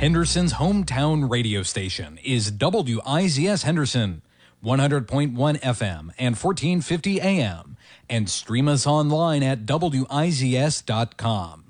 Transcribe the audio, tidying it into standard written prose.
Henderson's hometown radio station is WIZS Henderson, 100.1 FM and 1450 AM, and stream us online at WIZS.com.